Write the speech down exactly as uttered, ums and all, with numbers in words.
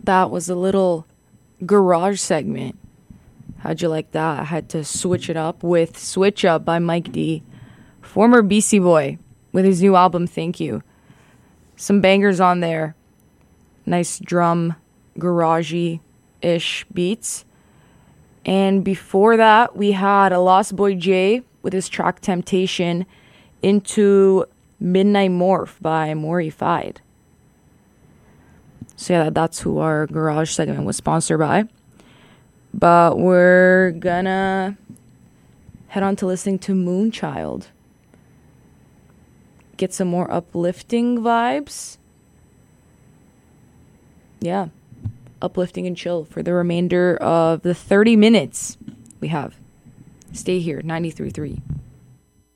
that was a little garage segment. How'd you like that? I had to switch it up with Switch Up by Mike D, former Beastie Boy, with his new album, Thank You. Some bangers on there. Nice drum, garagey-ish beats. And before that, we had a Lost Boy J with his track Temptation into Midnight Morph by Morified. So yeah, that's who our garage segment was sponsored by. But we're gonna head on to listening to Moonchild. Get some more uplifting vibes. Yeah, uplifting and chill for the remainder of the thirty minutes we have. Stay here, ninety-three point three.